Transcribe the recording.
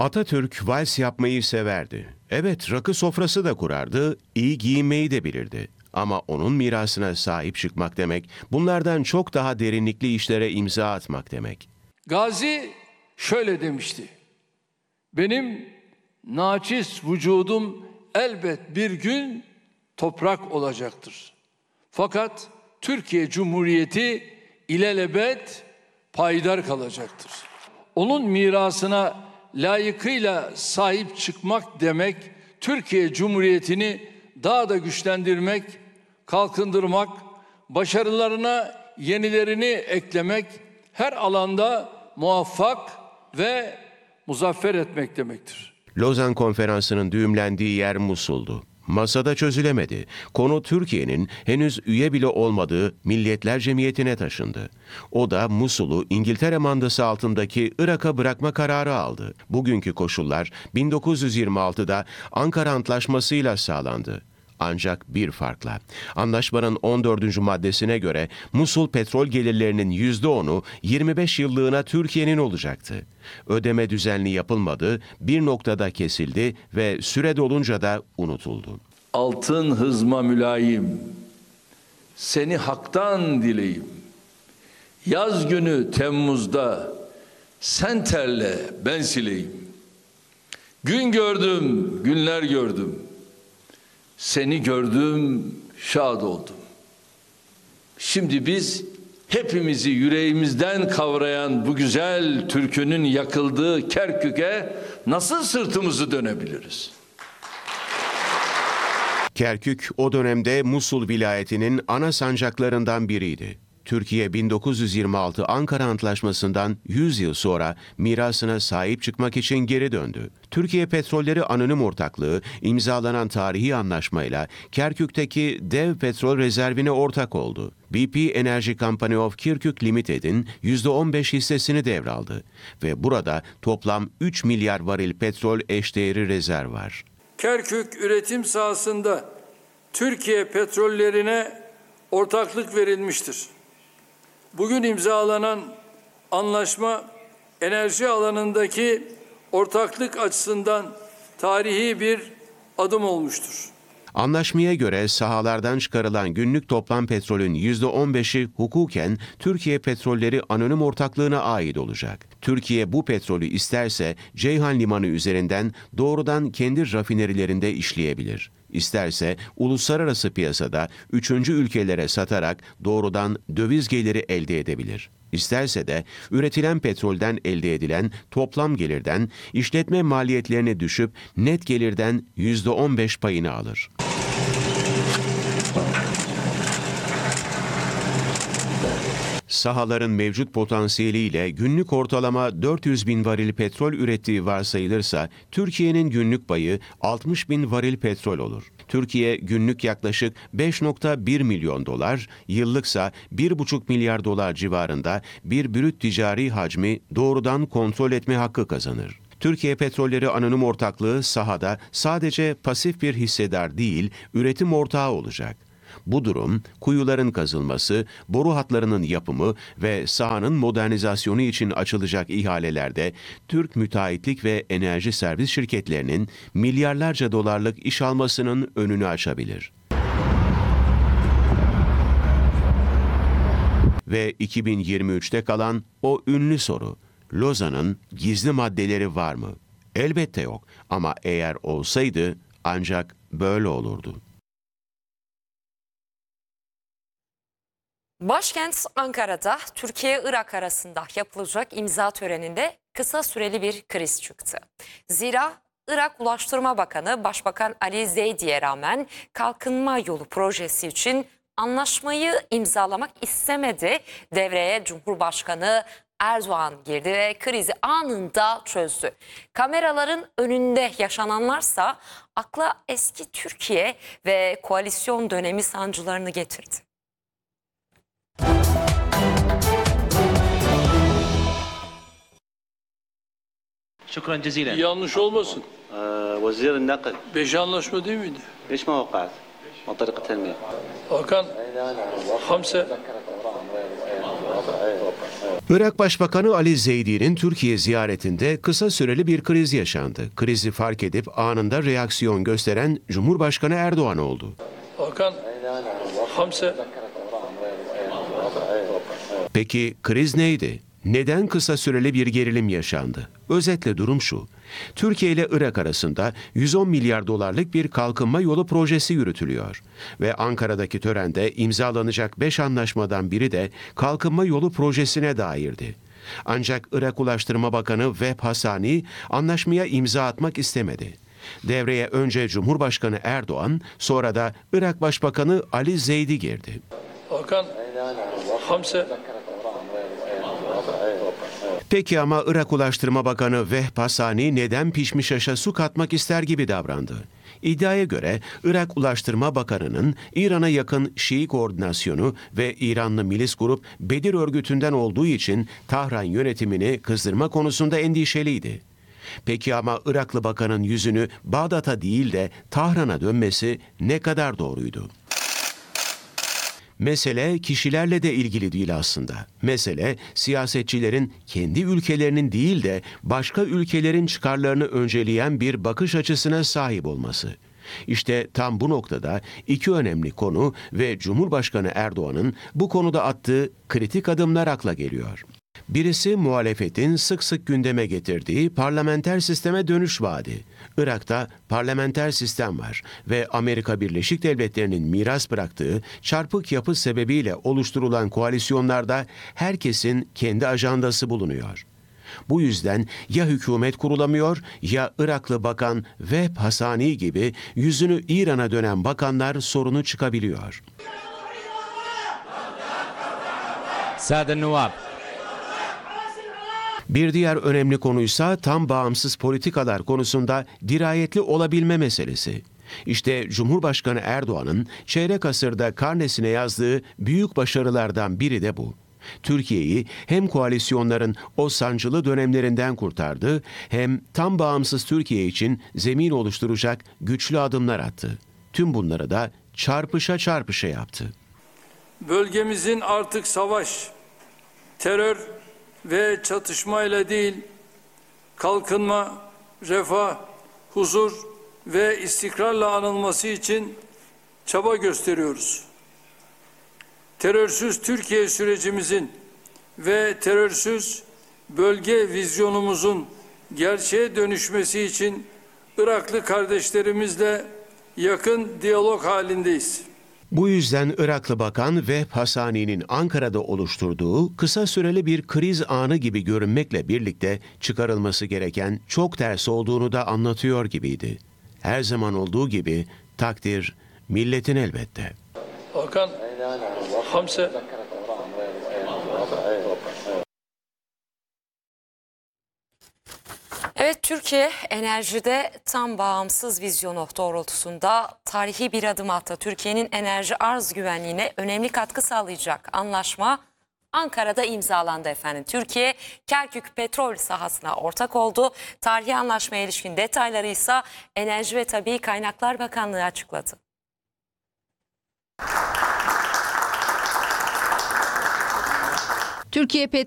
Atatürk vals yapmayı severdi. Evet, rakı sofrası da kurardı, iyi giyinmeyi de bilirdi. Ama onun mirasına sahip çıkmak demek, bunlardan çok daha derinlikli işlere imza atmak demek. Gazi şöyle demişti: benim naçiz vücudum elbet bir gün toprak olacaktır. Fakat Türkiye Cumhuriyeti ilelebet payidar kalacaktır. Onun mirasına layıkıyla sahip çıkmak demek, Türkiye Cumhuriyeti'ni daha da güçlendirmek, kalkındırmak, başarılarına yenilerini eklemek, her alanda muvaffak ve muzaffer etmek demektir. Lozan Konferansı'nın düğümlendiği yer Musul'du. Masada çözülemedi. Konu Türkiye'nin henüz üye bile olmadığı Milletler Cemiyeti'ne taşındı. O da Musul'u İngiltere mandası altındaki Irak'a bırakma kararı aldı. Bugünkü koşullar 1926'da Ankara Antlaşması'yla sağlandı. Ancak bir farkla. Anlaşmanın 14. maddesine göre Musul petrol gelirlerinin %10'u 25 yıllığına Türkiye'nin olacaktı. Ödeme düzenli yapılmadı, bir noktada kesildi ve süre dolunca da unutuldu. Altın hızma mülayim, seni haktan dileyim. Yaz günü Temmuz'da sen terle ben sileyim. Gün gördüm, günler gördüm. Seni gördüm, şad oldum. Şimdi biz hepimizi yüreğimizden kavrayan bu güzel türkünün yakıldığı Kerkük'e nasıl sırtımızı dönebiliriz? Kerkük o dönemde Musul vilayetinin ana sancaklarından biriydi. Türkiye 1926 Ankara Antlaşması'ndan 100 yıl sonra mirasına sahip çıkmak için geri döndü. Türkiye Petrolleri Anonim Ortaklığı imzalanan tarihi anlaşmayla Kerkük'teki dev petrol rezervine ortak oldu. BP Energy Company of Kirkuk Limited'in %15 hissesini devraldı ve burada toplam 3 milyar varil petrol eşdeğeri rezerv var. Kerkük üretim sahasında Türkiye petrollerine ortaklık verilmiştir. Bugün imzalanan anlaşma enerji alanındaki ortaklık açısından tarihi bir adım olmuştur. Anlaşmaya göre sahalardan çıkarılan günlük toplam petrolün %15'i hukuken Türkiye Petrolleri Anonim Ortaklığı'na ait olacak. Türkiye bu petrolü isterse Ceyhan Limanı üzerinden doğrudan kendi rafinerilerinde işleyebilir. İsterse uluslararası piyasada 3. ülkelere satarak doğrudan döviz geliri elde edebilir. İsterse de üretilen petrolden elde edilen toplam gelirden işletme maliyetlerini düşüp net gelirden %15 payını alır. Sahaların mevcut potansiyeliyle günlük ortalama 400 bin varil petrol ürettiği varsayılırsa Türkiye'nin günlük payı 60 bin varil petrol olur. Türkiye günlük yaklaşık 5,1 milyon dolar, yıllıksa 1,5 milyar dolar civarında bir brüt ticari hacmi doğrudan kontrol etme hakkı kazanır. Türkiye Petrolleri Anonim Ortaklığı sahada sadece pasif bir hissedar değil, üretim ortağı olacak. Bu durum, kuyuların kazılması, boru hatlarının yapımı ve sahanın modernizasyonu için açılacak ihalelerde Türk müteahhitlik ve enerji servis şirketlerinin milyarlarca dolarlık iş almasının önünü açabilir. Ve 2023'te kalan o ünlü soru, Lozan'ın gizli maddeleri var mı? Elbette yok ama eğer olsaydı ancak böyle olurdu. Başkent Ankara'da Türkiye-Irak arasında yapılacak imza töreninde kısa süreli bir kriz çıktı. Zira Irak Ulaştırma Bakanı Başbakan Ali Zeydi'ye rağmen kalkınma yolu projesi için anlaşmayı imzalamak istemedi. Devreye Cumhurbaşkanı Erdoğan girdi ve krizi anında çözdü. Kameraların önünde yaşananlarsa akla eski Türkiye ve koalisyon dönemi sancılarını getirdi. شكرا جزيلا. Yanlış olmasın. وزير النقل 5 anlaşma değil miydi? ليش ما وقعت؟ من طريق التنمية. Hakan 5 Irak Başbakanı Ali Zeydi'nin Türkiye ziyaretinde kısa süreli bir kriz yaşandı. Krizi fark edip anında reaksiyon gösteren Cumhurbaşkanı Erdoğan oldu. Hakan, Hamse, Peki kriz neydi? Neden kısa süreli bir gerilim yaşandı? Özetle durum şu. Türkiye ile Irak arasında 110 milyar dolarlık bir kalkınma yolu projesi yürütülüyor. Ve Ankara'daki törende imzalanacak 5 anlaşmadan biri de kalkınma yolu projesine dairdi. Ancak Irak Ulaştırma Bakanı Vehb Hasani anlaşmaya imza atmak istemedi. Devreye önce Cumhurbaşkanı Erdoğan, sonra da Irak Başbakanı Ali Zeydi girdi. Hakan, Hamse, Peki ama Irak Ulaştırma Bakanı Vehb Hasani neden pişmiş aşa su katmak ister gibi davrandı? İddiaya göre Irak Ulaştırma Bakanı'nın İran'a yakın Şii koordinasyonu ve İranlı milis grup Bedir örgütünden olduğu için Tahran yönetimini kızdırma konusunda endişeliydi. Peki ama Iraklı bakanın yüzünü Bağdat'a değil de Tahran'a dönmesi ne kadar doğruydu? Mesele kişilerle de ilgili değil aslında. Mesele siyasetçilerin kendi ülkelerinin değil de başka ülkelerin çıkarlarını önceleyen bir bakış açısına sahip olması. İşte tam bu noktada iki önemli konu ve Cumhurbaşkanı Erdoğan'ın bu konuda attığı kritik adımlar akla geliyor. Birisi muhalefetin sık sık gündeme getirdiği parlamenter sisteme dönüş vaadi. Irak'ta parlamenter sistem var ve Amerika Birleşik Devletleri'nin miras bıraktığı çarpık yapı sebebiyle oluşturulan koalisyonlarda herkesin kendi ajandası bulunuyor. Bu yüzden ya hükümet kurulamıyor ya Iraklı Bakan Vehb Hasani gibi yüzünü İran'a dönen bakanlar sorunu çıkabiliyor. سادة النواب. Bir diğer önemli konuysa tam bağımsız politikalar konusunda dirayetli olabilme meselesi. İşte Cumhurbaşkanı Erdoğan'ın çeyrek asırda karnesine yazdığı büyük başarılardan biri de bu. Türkiye'yi hem koalisyonların o sancılı dönemlerinden kurtardı, hem tam bağımsız Türkiye için zemin oluşturacak güçlü adımlar attı. Tüm bunları da çarpışa çarpışa yaptı. bölgemizin artık savaş, terör ve çatışmayla değil, kalkınma, refah, huzur ve istikrarla anılması için çaba gösteriyoruz. Terörsüz Türkiye sürecimizin ve terörsüz bölge vizyonumuzun gerçeğe dönüşmesi için Iraklı kardeşlerimizle yakın diyalog halindeyiz. Bu yüzden Iraklı Bakan Vehb Hasani'nin Ankara'da oluşturduğu kısa süreli bir kriz anı gibi görünmekle birlikte çıkarılması gereken çok ters olduğunu da anlatıyor gibiydi. Her zaman olduğu gibi takdir milletin elbette. Hakan, Hamse, Evet, Türkiye enerjide tam bağımsız vizyonu doğrultusunda tarihi bir adım attı. Türkiye'nin enerji arz güvenliğine önemli katkı sağlayacak anlaşma Ankara'da imzalandı efendim. Türkiye Kerkük petrol sahasına ortak oldu. Tarihi anlaşmaya ilişkin detayları ise Enerji ve Tabii Kaynaklar Bakanlığı açıkladı. Türkiye